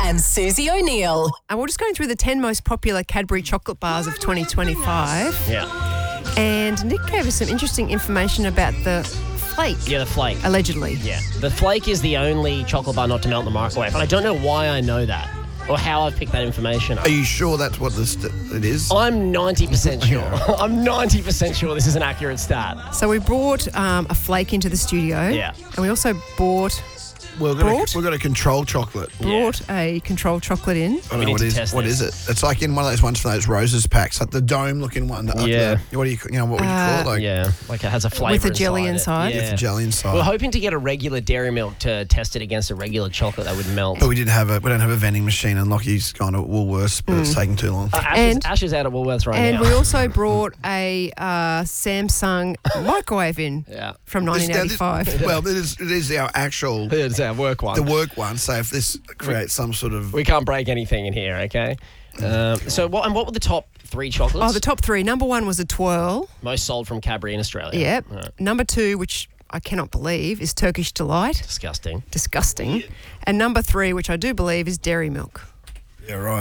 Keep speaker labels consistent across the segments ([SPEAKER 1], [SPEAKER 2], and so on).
[SPEAKER 1] and Susie O'Neill.
[SPEAKER 2] And we're just going through the 10 most popular Cadbury chocolate bars of 2025.
[SPEAKER 3] Yeah.
[SPEAKER 2] And Nick gave us some interesting information about the flake.
[SPEAKER 3] Yeah, the flake.
[SPEAKER 2] Allegedly.
[SPEAKER 3] Yeah. The flake is the only chocolate bar not to melt in the microwave. And I don't know why I know that or how I've picked that information up.
[SPEAKER 4] Are you sure that's what it is?
[SPEAKER 3] I'm 90% sure. I'm 90% sure this is an accurate stat.
[SPEAKER 2] So we brought a flake into the studio.
[SPEAKER 3] Yeah.
[SPEAKER 2] And we also brought
[SPEAKER 4] We've got a controlled chocolate.
[SPEAKER 2] a controlled chocolate in.
[SPEAKER 4] I don't know what is it. It's like in one of those ones from those roses packs, like the dome-looking one.
[SPEAKER 3] Yeah.
[SPEAKER 4] What would you call it? Like,
[SPEAKER 3] Yeah, like it has a flavour
[SPEAKER 2] With a jelly inside.
[SPEAKER 3] Yeah.
[SPEAKER 4] with the jelly inside.
[SPEAKER 3] We're hoping to get a regular dairy milk to test it against a regular chocolate that would melt.
[SPEAKER 4] But we don't have a vending machine, and Lockie's gone to Woolworths, but it's taking too long.
[SPEAKER 3] Ash is out at Woolworths right now.
[SPEAKER 2] And we also brought a Samsung microwave in from 1985.
[SPEAKER 4] Well, it is our actual
[SPEAKER 3] It's our work one.
[SPEAKER 4] the work one. So if this creates some sort of
[SPEAKER 3] We can't break anything in here, okay? So what were the top 3 chocolates?
[SPEAKER 2] Oh, the top 3. Number 1 was a twirl.
[SPEAKER 3] Most sold from Cadbury in Australia.
[SPEAKER 2] Yep.
[SPEAKER 3] Right.
[SPEAKER 2] Number 2, which I cannot believe, is Turkish Delight.
[SPEAKER 3] Disgusting.
[SPEAKER 2] Disgusting. And number 3, which I do believe, is Dairy Milk.
[SPEAKER 4] yeah, right.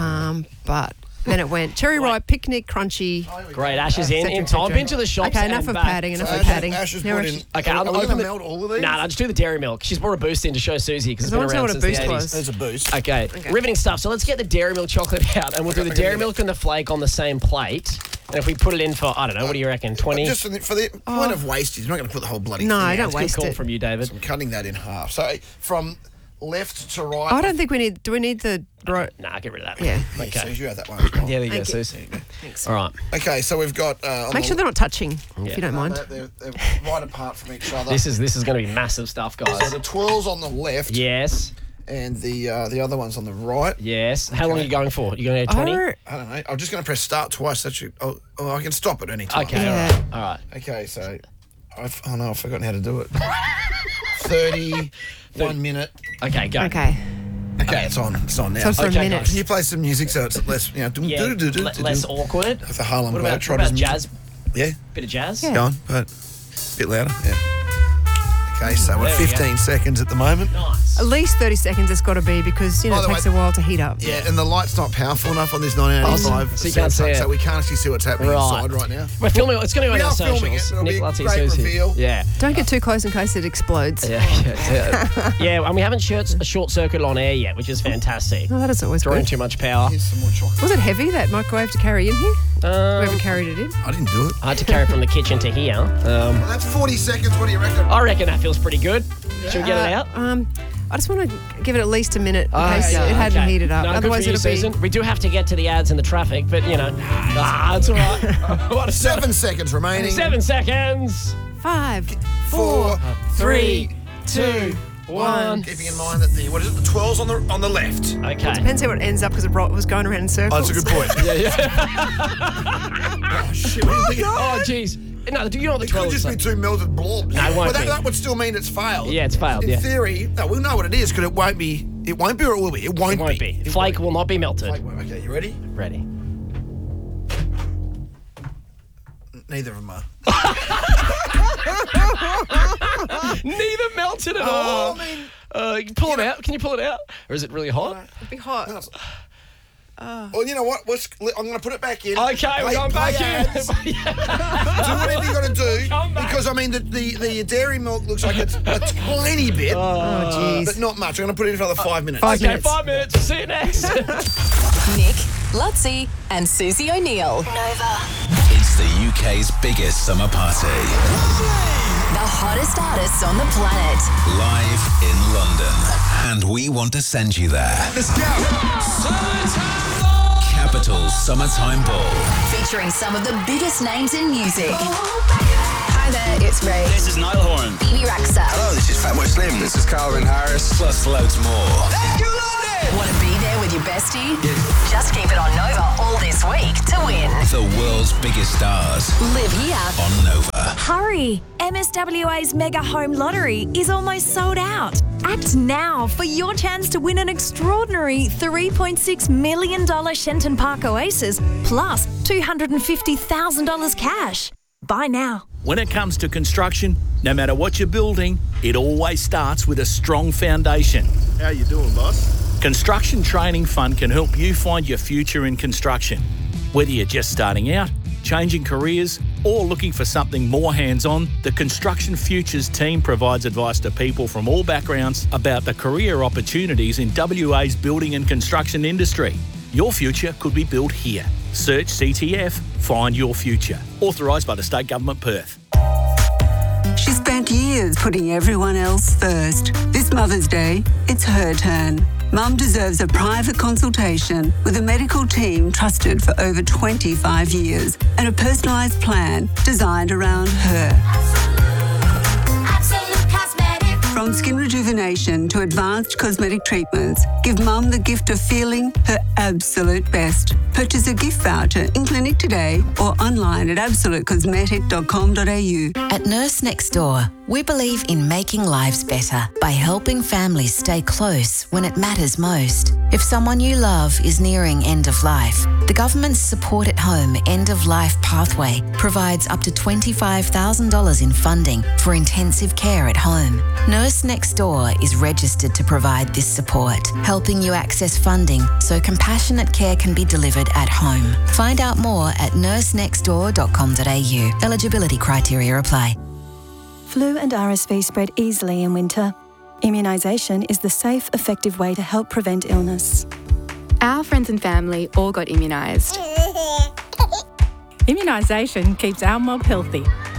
[SPEAKER 2] But then it went Cherry Ripe, Picnic, Crunchy.
[SPEAKER 3] Great, Ash is in.
[SPEAKER 2] et
[SPEAKER 3] Time
[SPEAKER 2] cetera.
[SPEAKER 3] into the shops.
[SPEAKER 2] Okay, enough
[SPEAKER 3] and
[SPEAKER 2] of
[SPEAKER 3] back.
[SPEAKER 2] padding. Enough of
[SPEAKER 4] Ash
[SPEAKER 2] padding.
[SPEAKER 4] has
[SPEAKER 2] Now
[SPEAKER 4] put
[SPEAKER 2] Ash-
[SPEAKER 4] in.
[SPEAKER 3] Okay,
[SPEAKER 4] are
[SPEAKER 3] I'll
[SPEAKER 4] we
[SPEAKER 3] open
[SPEAKER 4] gonna
[SPEAKER 3] the
[SPEAKER 4] melt all of these?
[SPEAKER 3] Nah, just do the dairy milk. She's brought a boost in to show Susie because it's
[SPEAKER 2] I
[SPEAKER 3] been
[SPEAKER 2] want to know
[SPEAKER 3] around
[SPEAKER 2] what a
[SPEAKER 3] since the
[SPEAKER 2] boost
[SPEAKER 3] 80s.
[SPEAKER 2] was.
[SPEAKER 4] There's a boost.
[SPEAKER 3] Okay, riveting stuff. So let's get the dairy milk chocolate out and we'll do the
[SPEAKER 4] Okay,
[SPEAKER 3] dairy milk and the flake on the same plate. And if we put it in for, I don't know, what do you reckon, 20?
[SPEAKER 4] Just for the point of wastage, you're not going to put the whole bloody
[SPEAKER 2] No,
[SPEAKER 4] thing out.
[SPEAKER 2] don't
[SPEAKER 3] Good
[SPEAKER 2] waste
[SPEAKER 3] call
[SPEAKER 2] it.
[SPEAKER 3] from you, David.
[SPEAKER 4] I'm cutting that in half. So from left to right.
[SPEAKER 2] I don't think we need. Do we need the?
[SPEAKER 3] Nah, get rid of that.
[SPEAKER 2] Yeah.
[SPEAKER 4] Okay.
[SPEAKER 3] Okay.
[SPEAKER 4] You have that one as well.
[SPEAKER 3] Yeah, there you go,
[SPEAKER 2] Thank you.
[SPEAKER 3] Susie.
[SPEAKER 2] Thanks.
[SPEAKER 3] All right.
[SPEAKER 4] Okay, so we've got.
[SPEAKER 2] Make sure they're not touching, if you don't mind.
[SPEAKER 4] They're right apart from each other.
[SPEAKER 3] This is going to be massive stuff,
[SPEAKER 4] So
[SPEAKER 3] guys.
[SPEAKER 4] the twirl's on the left.
[SPEAKER 3] Yes.
[SPEAKER 4] And the other one's on the right.
[SPEAKER 3] Yes. How long are you going for? You going to go 20?
[SPEAKER 2] Oh,
[SPEAKER 4] I don't know. I'm just going to press start twice. That should. Oh, I can stop at any time.
[SPEAKER 3] Okay,
[SPEAKER 2] Yeah.
[SPEAKER 3] all right.
[SPEAKER 4] Okay, so. I've forgotten how to do it. 31 minute.
[SPEAKER 3] Okay, go.
[SPEAKER 2] Okay.
[SPEAKER 4] Okay, it's on. It's on now.
[SPEAKER 2] So for
[SPEAKER 3] Okay,
[SPEAKER 2] a minute.
[SPEAKER 3] guys.
[SPEAKER 4] Can you play some music so it's less,
[SPEAKER 3] Yeah,
[SPEAKER 4] do-do-do-do-do-do.
[SPEAKER 3] less awkward.
[SPEAKER 4] With the Harlem
[SPEAKER 3] What about
[SPEAKER 4] Globetrotters.
[SPEAKER 3] jazz?
[SPEAKER 4] Yeah,
[SPEAKER 3] Bit of jazz?
[SPEAKER 2] Yeah.
[SPEAKER 4] go on, but a bit louder. Yeah. Okay, so we're
[SPEAKER 3] There we go.
[SPEAKER 4] 15 seconds at the moment.
[SPEAKER 3] Nice.
[SPEAKER 2] At least 30 seconds it's got to be because,
[SPEAKER 4] By
[SPEAKER 2] it
[SPEAKER 4] the
[SPEAKER 2] takes
[SPEAKER 4] way-
[SPEAKER 2] a while to heat up.
[SPEAKER 4] Yeah, and the light's not powerful enough on this 1985.
[SPEAKER 3] So you can't see it.
[SPEAKER 4] So we can't actually see what's happening
[SPEAKER 3] Right.
[SPEAKER 4] inside right now.
[SPEAKER 3] We're filming. It's going to go
[SPEAKER 4] We
[SPEAKER 3] on our
[SPEAKER 4] are filming it.
[SPEAKER 3] socials.
[SPEAKER 4] It'll be
[SPEAKER 3] Nick
[SPEAKER 4] a
[SPEAKER 3] Lutty,
[SPEAKER 4] great
[SPEAKER 3] Susie.
[SPEAKER 4] reveal.
[SPEAKER 3] Yeah.
[SPEAKER 2] Don't get too close in case it explodes.
[SPEAKER 3] Yeah, and we haven't short circuit on air yet, which is fantastic.
[SPEAKER 2] Oh, that is always
[SPEAKER 3] Drawing
[SPEAKER 2] good.
[SPEAKER 3] too much power.
[SPEAKER 4] Here's some more chocolate.
[SPEAKER 2] Was it heavy, that microwave, to carry in here? Whoever carried it in?
[SPEAKER 4] I didn't do it.
[SPEAKER 3] I had to carry it from the kitchen to here.
[SPEAKER 4] Well, that's 40 seconds. What do you reckon?
[SPEAKER 3] I reckon that feels pretty good. Should we get it out?
[SPEAKER 2] I just want to give it at least a minute in case
[SPEAKER 3] yeah,
[SPEAKER 2] it hadn't
[SPEAKER 3] okay.
[SPEAKER 2] heated up.
[SPEAKER 3] No,
[SPEAKER 2] Otherwise
[SPEAKER 3] good for you,
[SPEAKER 2] it'll be...
[SPEAKER 3] Susan. We do have to get to the ads and the traffic, but, it's all right. What a
[SPEAKER 4] 7 seconds remaining.
[SPEAKER 3] 7 seconds.
[SPEAKER 2] 5,
[SPEAKER 4] 4,
[SPEAKER 3] 3, 2, 1.
[SPEAKER 4] Keeping in mind that the twirl's on the left.
[SPEAKER 3] Okay.
[SPEAKER 2] Depends how it ends up because it was going around in
[SPEAKER 4] Oh,
[SPEAKER 2] circles.
[SPEAKER 4] that's a good point. Oh, shit. What do you think?
[SPEAKER 3] Oh, jeez. No, do you know what the
[SPEAKER 4] It could
[SPEAKER 3] 12
[SPEAKER 4] just
[SPEAKER 3] is?
[SPEAKER 4] be two melted blobs.
[SPEAKER 3] No, it won't
[SPEAKER 4] but
[SPEAKER 3] be.
[SPEAKER 4] that would still mean it's failed.
[SPEAKER 3] Yeah, it's failed,
[SPEAKER 4] In
[SPEAKER 3] yeah.
[SPEAKER 4] theory, no, we'll know what it is because it won't be. It won't be or it will be. It won't,
[SPEAKER 3] It won't be.
[SPEAKER 4] It
[SPEAKER 3] Flake
[SPEAKER 4] won't
[SPEAKER 3] will not be melted.
[SPEAKER 4] be. Okay, you ready?
[SPEAKER 3] Ready.
[SPEAKER 4] Neither of them are.
[SPEAKER 3] Neither melted at all. You can pull it out. Can you pull it out? Or is it really hot?
[SPEAKER 2] It'd be hot.
[SPEAKER 4] Well, you know what? I'm going to put it back in.
[SPEAKER 3] Okay, we're going back
[SPEAKER 4] ads.
[SPEAKER 3] in.
[SPEAKER 4] Do whatever you got to do.
[SPEAKER 3] Come back.
[SPEAKER 4] Because, I mean, the dairy milk looks like it's a tiny bit.
[SPEAKER 2] Oh, jeez.
[SPEAKER 4] But not much. I'm going to put it in for another 5 minutes.
[SPEAKER 2] 5
[SPEAKER 3] Okay,
[SPEAKER 2] minutes.
[SPEAKER 3] 5 minutes. See you next.
[SPEAKER 1] Nick, Lutzi, and Susie O'Neill. Nova.
[SPEAKER 5] It's the UK's biggest summer party.
[SPEAKER 1] The hottest artists on the planet.
[SPEAKER 5] Live in London. And we want to send you there.
[SPEAKER 4] Let's go.
[SPEAKER 5] Capital Summertime Ball.
[SPEAKER 1] Featuring some of the biggest names in music. Hi there, it's Ray.
[SPEAKER 6] This is Niall Horan.
[SPEAKER 1] Bibi Rexha.
[SPEAKER 7] Hello, this is Fatboy Slim. This is Calvin Harris.
[SPEAKER 5] Plus loads more.
[SPEAKER 1] Want to be there with your bestie? Just keep it on Nova all this week to win.
[SPEAKER 5] The world's biggest stars
[SPEAKER 1] Live here.
[SPEAKER 5] on Nova.
[SPEAKER 8] Hurry! MSWA's Mega Home Lottery is almost sold out. Act now for your chance to win an extraordinary $3.6 million Shenton Park Oasis plus $250,000 cash. Buy now.
[SPEAKER 6] When it comes to construction, no matter what you're building, it always starts with a strong foundation.
[SPEAKER 4] How you doing, boss?
[SPEAKER 6] Construction Training Fund can help you find your future in construction. Whether you're just starting out, changing careers, or looking for something more hands-on, the Construction Futures team provides advice to people from all backgrounds about the career opportunities in WA's building and construction industry. Your future could be built here. Search CTF, Find Your Future. Authorised by the State Government, Perth.
[SPEAKER 9] She spent years putting everyone else first. This Mother's Day, it's her turn. Mum deserves a private consultation with a medical team trusted for over 25 years and a personalised plan designed around her.
[SPEAKER 10] Absolute Cosmetic.
[SPEAKER 9] From skin rejuvenation to advanced cosmetic treatments, give Mum the gift of feeling her absolute best. Purchase a gift voucher in clinic today or online at absolutecosmetic.com.au.
[SPEAKER 11] At Nurse Next Door, we believe in making lives better by helping families stay close when it matters most. If someone you love is nearing end of life, the government's Support at Home End of Life Pathway provides up to $25,000 in funding for intensive care at home. Nurse Next Door is registered to provide this support, helping you access funding so compassionate care can be delivered at home. Find out more at nursenextdoor.com.au. Eligibility criteria apply.
[SPEAKER 12] Flu and RSV spread easily in winter. Immunisation is the safe, effective way to help prevent illness.
[SPEAKER 13] Our friends and family all got immunised.
[SPEAKER 14] Immunisation keeps our mob healthy.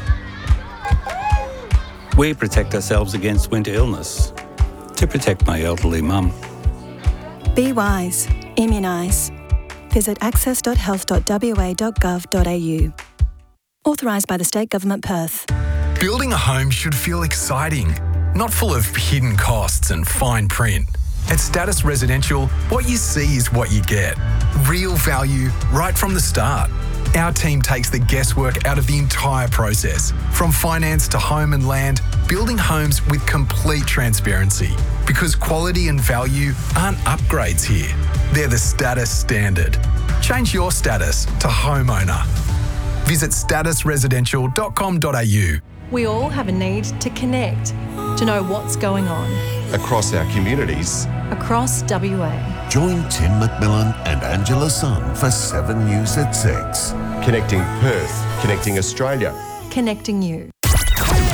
[SPEAKER 15] We protect ourselves against winter illness to protect my elderly mum.
[SPEAKER 12] Be wise. Immunise. Visit access.health.wa.gov.au. Authorised by the State Government, Perth.
[SPEAKER 16] Building a home should feel exciting, not full of hidden costs and fine print. At Status Residential, what you see is what you get. Real value right from the start. Our team takes the guesswork out of the entire process. From finance to home and land, building homes with complete transparency. Because quality and value aren't upgrades here. They're the status standard. Change your status to homeowner. Visit statusresidential.com.au.
[SPEAKER 17] We all have a need to connect, to know what's going on.
[SPEAKER 18] Across our communities.
[SPEAKER 17] Across WA.
[SPEAKER 19] Join Tim McMillan and Angela Sun for 7 News at 6.
[SPEAKER 18] Connecting Perth, connecting Australia.
[SPEAKER 17] Connecting you.